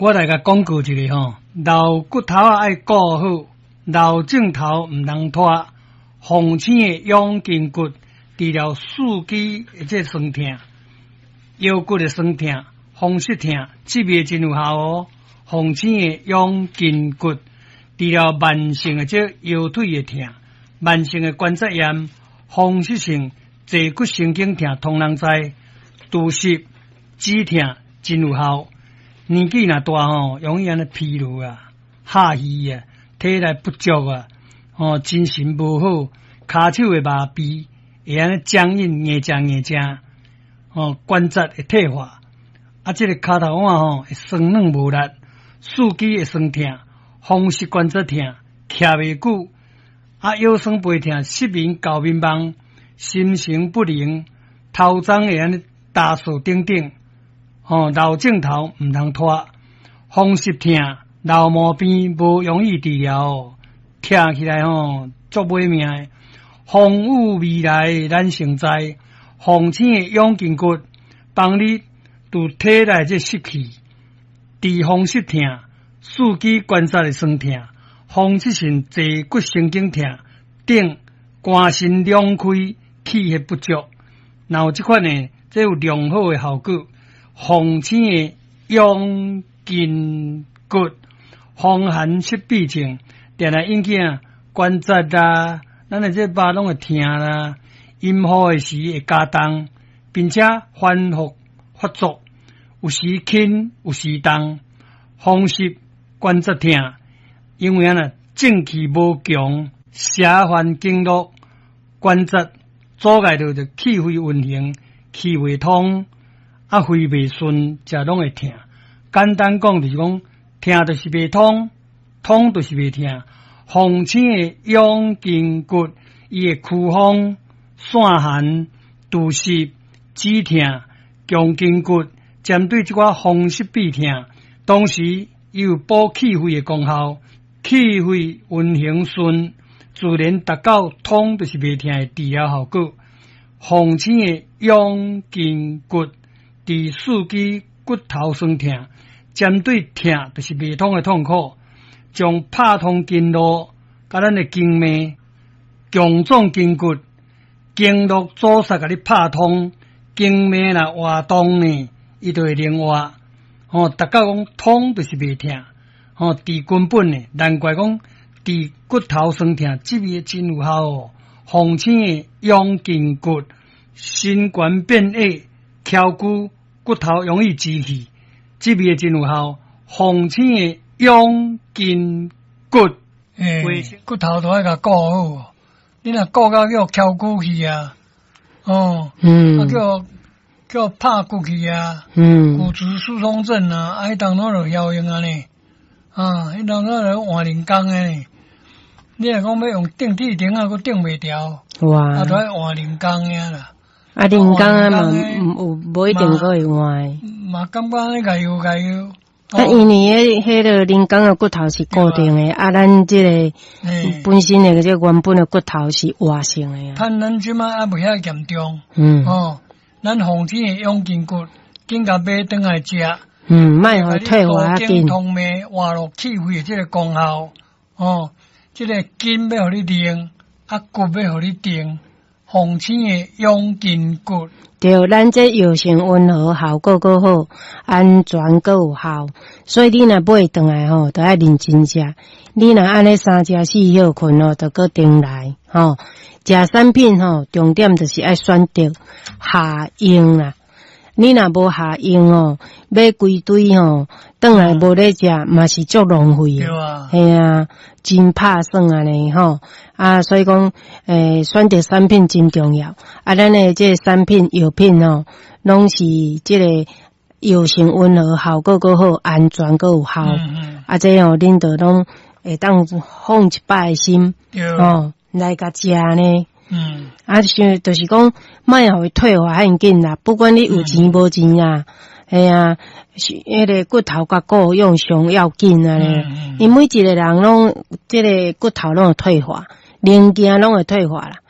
我来甲讲过一个吼，老骨头啊爱顾好，老镜头毋通拖。红星的养筋骨，治疗四肢的这酸痛、腰骨的酸痛、风湿痛，这味真有效哦。红星的养筋骨，治疗慢性的这腰腿的痛、慢性的关节炎、风湿性坐骨神经痛，通人知。肚湿、止痛真有效。年纪若大吼，容易安尼疲劳啊、下虚啊、体力不足啊，精神无好，骹手会麻痹，会安尼僵硬、硬正，关节会退化，这个骹头腕会酸软无力，四肢会酸痛，风湿关节痛，徛袂久，腰酸背痛，失眠、搞迷茫，心神不宁，头鬃会安尼打扫等等。老镜头毋通拖，风湿痛、老毛病无容易治疗，听起来足买命的。风雨未来咱成知，红星的养筋骨，帮你拄体内这湿气，治风湿痛、四肢关节的酸痛、风湿性坐骨神经痛等，肝肾两开，气血不足，然后这款呢，这有良好的效果。红星的养筋骨，风寒湿痹症，定来引起关节啦，咱的这肉拢会痛啦，阴雨的时会加重，并且反复发作，有时轻，有时重，风湿关节痛，因为正气无强，邪烦经络，关节阻碍着气血运行，气未通。肺袂顺，则拢会痛。简单讲就是讲，痛就是袂通，通就是袂痛。红星的养筋骨，伊会驱风、散寒、肚湿、止痛、强筋骨，针对这款风湿痹痛，同时伊有补气血的功效，气血运行顺，自然达到通就是袂痛的治疗效果。红星的养筋骨。治四肢骨头酸痛，针对痛就是未通的痛苦，将拍通经络，甲咱的经脉、强壮筋骨、经络阻塞，甲你拍通，经脉若活动呢，伊就会灵活。达到讲通就是未痛，治根本呢，难怪讲治骨头酸痛，这味真有效哦。红星的养筋骨，心肝变矮。翘骨骨头容易积气，这味真有效。红星的养筋骨， 骨头都爱甲顾好。你若顾到叫翘骨去啊，叫拍骨去啊，骨质疏松症啊，迄当中就效用啊呢，迄当中就换人工啊呢。你若讲要用顶铁钉啊，佫顶袂调，哇，都爱换人工啊啦。 人工嘛，无一定个会换。 嘛，感觉那个有。 因为迄个人工的骨头是固定的，咱这个本身的这原本的骨头是活性的。 咱即摆还袂遐严重。咱红星的养筋骨，紧甲买转来食。 莫互退化紧。 通脉活络气血的这个功效。这个筋要互你练，骨要互你定。红星的养筋骨， 对，咱这药性温和，效果够好，安全够有效。所以你若买转来都要认真食。你若安尼3食4休困就搁顶来食产品重点就是爱选择下用啦。你若无下用买规堆转来无咧食，嘛是足浪费的。系啊，真拍算啊呢所以讲选择产品真重要。咱的这产品药品拢是这个药性温和，效果够好，安全够有效。这恁就拢会当放一摆心来甲食呢。就是讲，莫互伊退化很紧啦。不管你有钱无钱啊，迄个骨头甲顾用上要紧啊咧。因每一个人拢，这个骨头拢会退化，零件拢会退化啦。